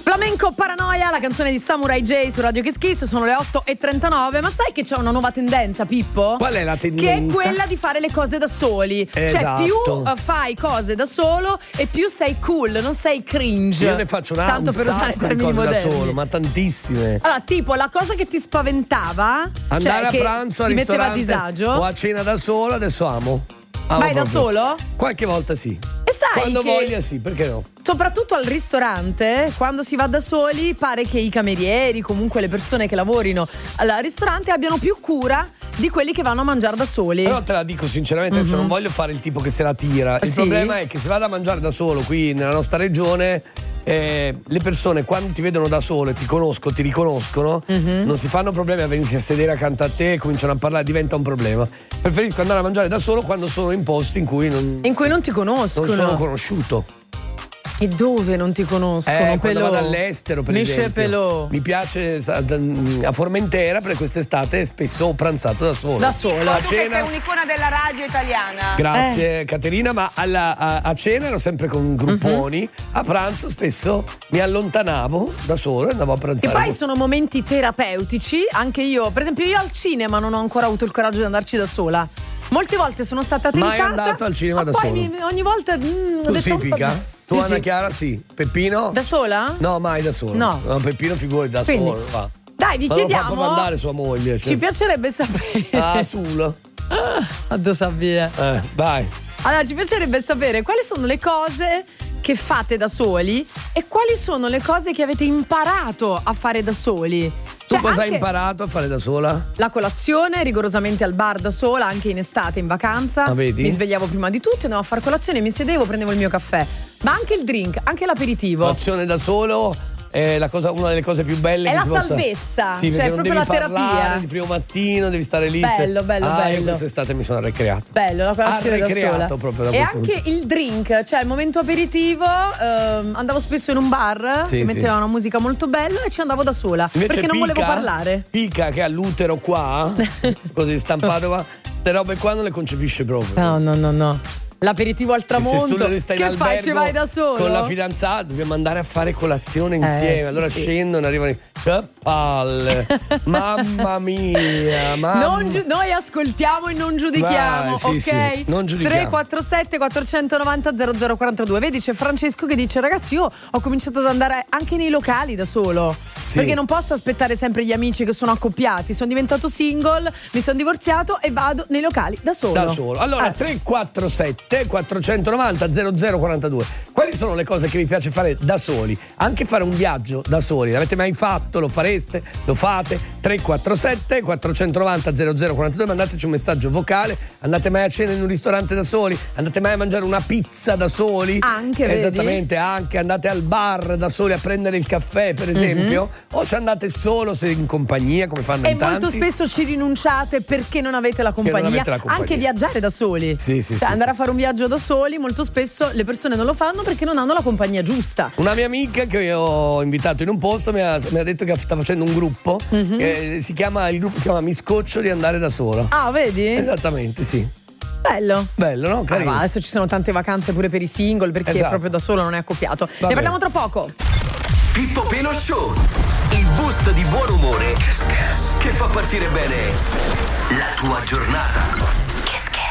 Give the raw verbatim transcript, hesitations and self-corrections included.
Flamenco Paranoia, la canzone di Samurai J su Radio Kiss Kiss. Sono le otto e trentanove. Ma sai che c'è una nuova tendenza, Pippo? Qual è la tendenza? Che è quella di fare le cose da soli. Esatto. Cioè più uh, fai cose da solo e più sei cool, non sei cringe. Io ne faccio una Tanto un per usare sacco di termini cose moderni. da solo, ma tantissime. Allora, tipo, la cosa che ti spaventava, Andare cioè, a pranzo al ti metteva a ristorante disagio o a cena da solo, adesso amo. amo Vai da proprio. solo? Qualche volta sì. E sai Quando che voglia sì, perché no? soprattutto al ristorante, quando si va da soli, pare che i camerieri, comunque le persone che lavorino al ristorante abbiano più cura di quelli che vanno a mangiare da soli. Però te la dico sinceramente, adesso Mhm. non voglio fare il tipo che se la tira. Il Sì? problema è che se vado a mangiare da solo qui nella nostra regione, eh, le persone quando ti vedono da solo e ti conoscono, ti riconoscono, Mhm. non si fanno problemi a venirsi a sedere accanto a te, cominciano a parlare, diventa un problema. Preferisco andare a mangiare da solo quando sono in posti in cui non, In cui non ti conoscono. non sono conosciuto. E dove non ti conoscono? Eh, quando Pelò. vado all'estero, per Michel esempio. Pelò. Mi piace sta- a Formentera, perché quest'estate spesso ho pranzato da solo. Da solo. A Tu che sei cena. un'icona della radio italiana. Grazie Caterina, ma alla- a, a cena ero sempre con grupponi, Mhm. a pranzo spesso mi allontanavo da solo e andavo a E pranzare. poi sono momenti terapeutici. Anche io, per esempio, io al cinema non ho ancora avuto il coraggio di andarci da sola. Molte volte sono stata tentata. Mai andato al cinema ma da poi solo? mi- ogni volta mm, ho Tu detto sì, un po'- Pica? Tu Sì, Anna sì. Chiara sì. Peppino? Da sola? No, mai da solo. No. Peppino figuri da Quindi, solo. Va. Dai, vi Ma non fa chiediamo. proprio andare sua moglie. Cioè. Ci piacerebbe sapere. Ah, sul. Addo sabbia. Eh, vai. Allora, ci piacerebbe sapere quali sono le cose che fate da soli e quali sono le cose che avete imparato a fare da soli. Tu Cioè, cosa hai anche imparato a fare da sola? la colazione, rigorosamente al bar da sola, anche in estate, in vacanza. Ah, vedi? Mi svegliavo prima di tutti, andavo a fare colazione, mi sedevo, prendevo il mio caffè. Ma anche il drink, anche l'aperitivo. L'azione da solo è la cosa, una delle cose più belle È che la si possa... salvezza, Sì, cioè perché è non proprio devi la terapia. parlare di primo mattino, devi stare lì. Bello, bello, ah, bello. Io quest'estate mi sono arrecreato. Bello, la colazione da Arrecreato sola. proprio da e questo anche punto. il drink, cioè il momento aperitivo, ehm, andavo spesso in un bar Sì, che sì. metteva una musica molto bella e ci andavo da sola. Invece perché non Pica, volevo parlare. Pica che ha l'utero qua, così stampato qua, ste robe qua non le concepisce proprio. No, no, no, no. L'aperitivo al E se tu tramonto. devi stare Che in fai? albergo Ci vai da solo? con la fidanzata, dobbiamo andare a fare colazione insieme. sì, allora sì. scendono, arrivano. Che palle! Mamma mia! Mamma... Non giu- noi ascoltiamo e non giudichiamo, Vai, sì, ok? sì, non giudichiamo. tre quattro sette quattrocentonovanta zero zero quarantadue. Vedi, c'è Francesco che dice: ragazzi, io ho cominciato ad andare anche nei locali da solo. Sì. Perché non posso aspettare sempre gli amici che sono accoppiati. Sono diventato single, mi sono divorziato e vado nei locali da solo. Da solo. Allora, Eh. tre quattro sette quattrocentonovanta zero zero quarantadue. Quali sono le cose che vi piace fare da soli? Anche fare un viaggio da soli. L'avete mai fatto? Lo fareste? Lo fate? tre quattro sette quattrocentonovanta zero zero quarantadue. Mandateci un messaggio vocale. Andate mai a cena in un ristorante da soli? Andate mai a mangiare una pizza da soli? Anche, vedi? Esattamente, anche. Andate al bar da soli a prendere il caffè, per esempio? O ci andate solo se in compagnia, come fanno E in tanti? molto spesso ci rinunciate perché non avete la compagnia. avete la compagnia. Anche viaggiare da soli. Sì, sì, Cioè, sì, andare sì. a fare un viaggio da soli, molto spesso le persone non lo fanno perché non hanno la compagnia giusta. Una mia amica che io ho invitato in un posto mi ha, mi ha detto che sta facendo un gruppo. che si chiama, il gruppo si chiama Mi scoccio di andare da sola. Ah, vedi? Esattamente, sì. Bello. Bello, no? Ah, Carino. ma adesso ci sono tante vacanze pure per i single, per chi è Esatto. proprio da solo, non è accoppiato. Ne bene. parliamo tra poco. Pippo Pelo Show, il boost di buon umore che fa partire bene la tua giornata.